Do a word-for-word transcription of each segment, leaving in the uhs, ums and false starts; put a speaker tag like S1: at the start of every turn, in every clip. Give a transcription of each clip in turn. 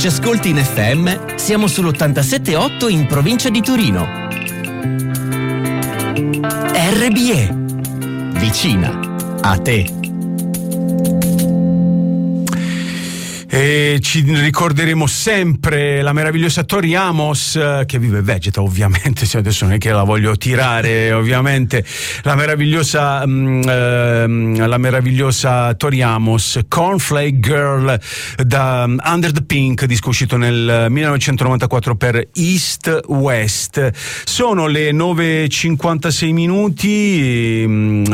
S1: ci ascolti in F M, siamo sull'ottantasette virgola otto in provincia di Torino. R B E, vicina a te.
S2: E ci ricorderemo sempre la meravigliosa Tori Amos, eh, che vive e vegeta ovviamente, adesso non è che la voglio tirare, ovviamente la meravigliosa mh, eh, la meravigliosa Tori Amos, Cornflake Girl da um, Under the Pink, disco uscito nel millenovecentonovantaquattro per East West. Sono le nove e cinquantasei minuti, mh,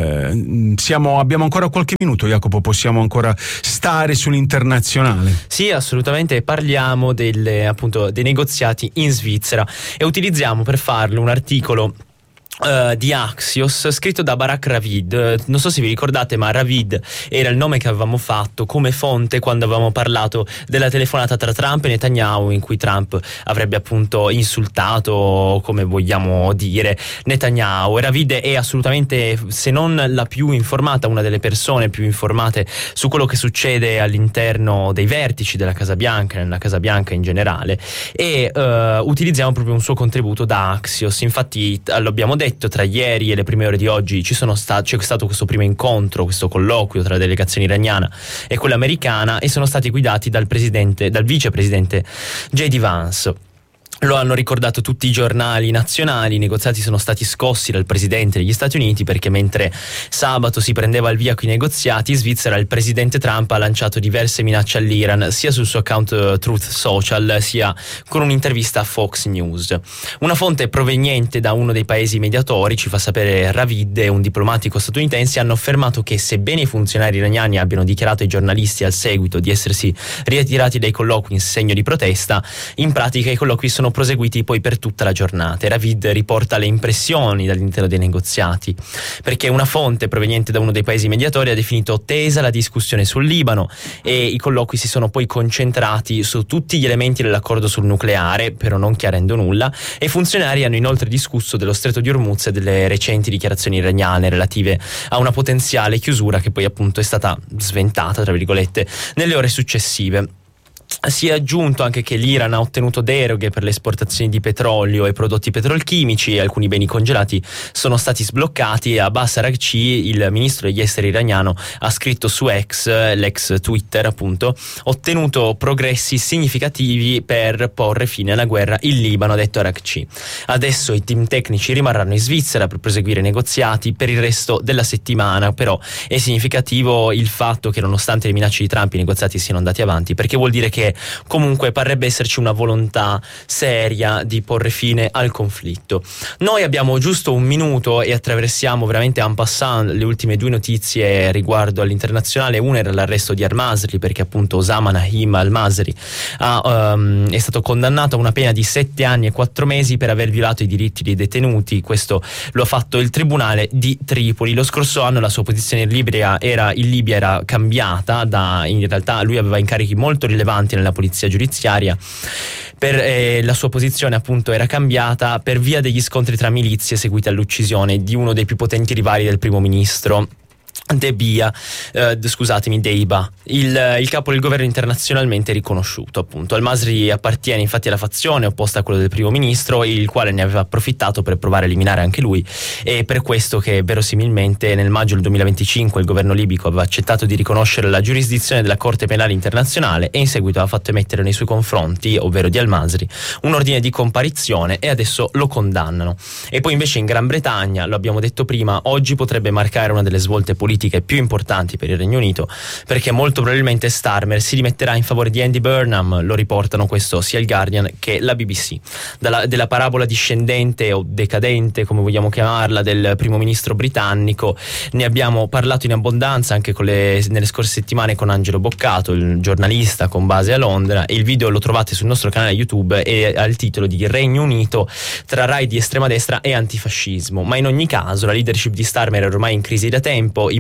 S2: eh, siamo, abbiamo ancora qualche minuto, Jacopo, possiamo ancora stare sull'internazionale?
S3: Sì, assolutamente. Parliamo delle, appunto, dei negoziati in Svizzera e utilizziamo per farlo un articolo Uh, di Axios scritto da Barak Ravid. Uh, non so se vi ricordate, ma Ravid era il nome che avevamo fatto come fonte quando avevamo parlato della telefonata tra Trump e Netanyahu, in cui Trump avrebbe appunto insultato, come vogliamo dire, Netanyahu. E Ravid è assolutamente, se non la più informata, una delle persone più informate su quello che succede all'interno dei vertici della Casa Bianca, nella Casa Bianca in generale, e uh, utilizziamo proprio un suo contributo da Axios. Infatti lo abbiamo detto, tra ieri e le prime ore di oggi ci sono sta- c'è stato questo primo incontro, questo colloquio tra la delegazione iraniana e quella americana, e sono stati guidati dal presidente, dal vicepresidente J D Vance. Lo hanno ricordato tutti i giornali nazionali. I negoziati sono stati scossi dal presidente degli Stati Uniti perché mentre sabato si prendeva il via con i negoziati, in Svizzera il presidente Trump ha lanciato diverse minacce all'Iran, sia sul suo account uh, Truth Social, sia con un'intervista a Fox News. Una fonte proveniente da uno dei paesi mediatori, ci fa sapere Ravid, e un diplomatico statunitense hanno affermato che sebbene i funzionari iraniani abbiano dichiarato ai giornalisti al seguito di essersi ritirati dai colloqui in segno di protesta, in pratica i colloqui sono proseguiti poi per tutta la giornata. Ravid riporta le impressioni dall'interno dei negoziati, perché una fonte proveniente da uno dei paesi mediatori ha definito tesa la discussione sul Libano, e i colloqui si sono poi concentrati su tutti gli elementi dell'accordo sul nucleare, però non chiarendo nulla, e i funzionari hanno inoltre discusso dello stretto di Hormuz e delle recenti dichiarazioni iraniane relative a una potenziale chiusura che poi appunto è stata sventata, tra virgolette, nelle ore successive. Si è aggiunto anche che l'Iran ha ottenuto deroghe per le esportazioni di petrolio e prodotti petrolchimici, e alcuni beni congelati sono stati sbloccati, e Abbas Araghchi, il ministro degli esteri iraniano, ha scritto su X, l'ex Twitter appunto, ottenuto progressi significativi per porre fine alla guerra in Libano, ha detto Araghchi. Adesso i team tecnici rimarranno in Svizzera per proseguire i negoziati per il resto della settimana, però è significativo il fatto che nonostante le minacce di Trump i negoziati siano andati avanti, perché vuol dire che che comunque parrebbe esserci una volontà seria di porre fine al conflitto. Noi abbiamo giusto un minuto e attraversiamo veramente en passant le ultime due notizie riguardo all'internazionale. Una era l'arresto di al-Masri, perché appunto Osama Nahim al-Masri ha, um, è stato condannato a una pena di sette anni e quattro mesi per aver violato i diritti dei detenuti. Questo lo ha fatto il tribunale di Tripoli. Lo scorso anno la sua posizione in Libia era, in Libia era cambiata, da, in realtà lui aveva incarichi molto rilevanti nella polizia giudiziaria. Per, eh, la sua posizione appunto era cambiata per via degli scontri tra milizie seguiti all'uccisione di uno dei più potenti rivali del primo ministro, Debia, eh, scusatemi, Deiba, il, il capo del governo internazionalmente riconosciuto appunto. Al-Masri appartiene infatti alla fazione opposta a quello del primo ministro, il quale ne aveva approfittato per provare a eliminare anche lui, e per questo che verosimilmente nel maggio del duemilaventicinque il governo libico aveva accettato di riconoscere la giurisdizione della Corte Penale Internazionale, e in seguito aveva fatto emettere nei suoi confronti, ovvero di Al-Masri, un ordine di comparizione, e adesso lo condannano. E poi invece in Gran Bretagna, lo abbiamo detto prima, oggi potrebbe marcare una delle svolte politiche più importanti per il Regno Unito, perché molto probabilmente Starmer si rimetterà in favore di Andy Burnham. Lo riportano questo sia il Guardian che la B B C. Dalla, della parabola discendente o decadente, come vogliamo chiamarla, del primo ministro britannico ne abbiamo parlato in abbondanza anche con le, nelle scorse settimane con Angelo Boccato, il giornalista con base a Londra, e il video lo trovate sul nostro canale YouTube e ha il titolo di Regno Unito tra raid di estrema destra e antifascismo. Ma in ogni caso la leadership di Starmer è ormai in crisi da tempo, i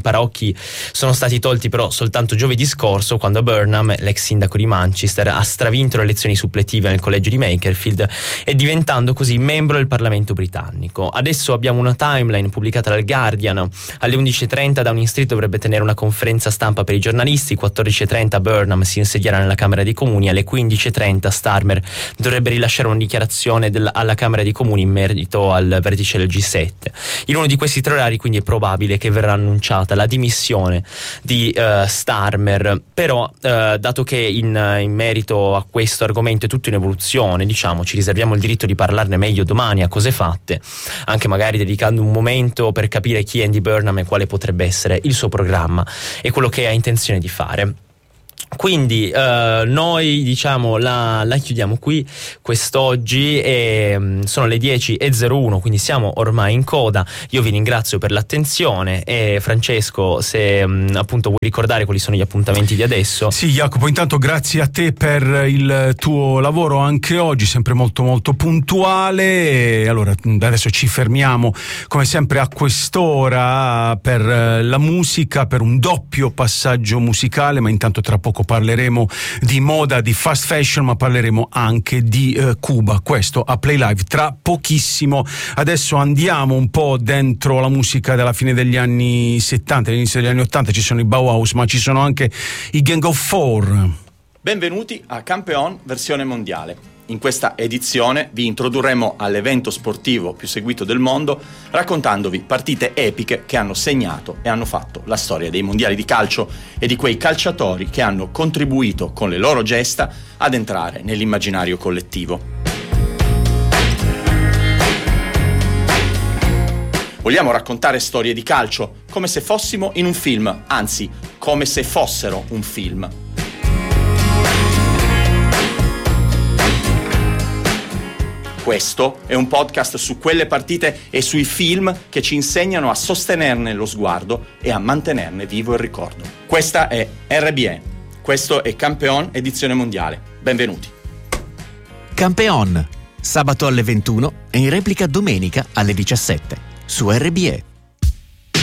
S3: paraocchi sono stati tolti però soltanto giovedì scorso, quando Burnham, l'ex sindaco di Manchester, ha stravinto le elezioni suppletive nel collegio di Makerfield e diventando così membro del Parlamento britannico. Adesso abbiamo una timeline pubblicata dal Guardian. Alle undici e trenta Downing Street dovrebbe tenere una conferenza stampa per i giornalisti, quattordici e trenta Burnham si insedierà nella Camera dei Comuni, alle quindici e trenta Starmer dovrebbe rilasciare una dichiarazione del, alla Camera dei Comuni in merito al vertice del G sette. In uno di questi tre orari quindi è probabile che verrà annunciata la dimissione di uh, Starmer, però uh, dato che in, in merito a questo argomento è tutto in evoluzione, diciamo ci riserviamo il diritto di parlarne meglio domani a cose fatte, anche magari dedicando un momento per capire chi è Andy Burnham e quale potrebbe essere il suo programma e quello che ha intenzione di fare. Quindi uh, noi diciamo la, la chiudiamo qui quest'oggi e um, sono le dieci e zero uno, quindi siamo ormai in coda. Io vi ringrazio per l'attenzione e Francesco, se um, appunto vuoi ricordare quali sono gli appuntamenti di adesso.
S2: Sì, Jacopo, intanto grazie a te per il tuo lavoro anche oggi, sempre molto molto puntuale. E allora adesso ci fermiamo come sempre a quest'ora per la musica, per un doppio passaggio musicale, ma intanto tra poco parleremo di moda, di fast fashion, ma parleremo anche di eh, Cuba, questo a Play Live tra pochissimo. Adesso andiamo un po' dentro la musica della fine degli anni settanta, all'inizio degli anni ottanta, ci sono i Bauhaus, ma ci sono anche i Gang of Four.
S4: Benvenuti a Campeon versione mondiale. In questa edizione vi introdurremo all'evento sportivo più seguito del mondo, raccontandovi partite epiche che hanno segnato e hanno fatto la storia dei mondiali di calcio e di quei calciatori che hanno contribuito con le loro gesta ad entrare nell'immaginario collettivo. Vogliamo raccontare storie di calcio come se fossimo in un film, anzi, come se fossero un film. Questo è un podcast su quelle partite e sui film che ci insegnano a sostenerne lo sguardo e a mantenerne vivo il ricordo. Questa è R B E, questo è Campeon edizione mondiale. Benvenuti.
S1: Campeon, sabato alle ventuno e in replica domenica alle diciassette su R B E.